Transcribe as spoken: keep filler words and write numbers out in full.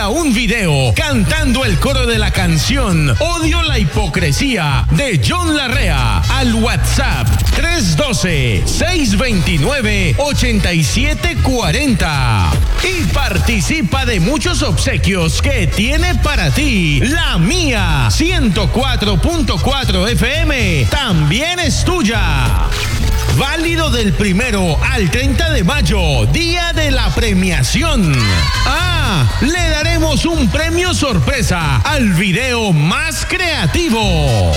un video cantando el coro de la canción Odio la hipocresía de John Larrea al WhatsApp tres uno dos, seis dos nueve, ocho siete cuatro cero y participa de muchos obsequios que tiene para ti La Mía ciento cuatro punto cuatro F M. También es tuya. Válido del primero al treinta de mayo, día de la premiación. Ah, le daremos un premio sorpresa al video más creativo.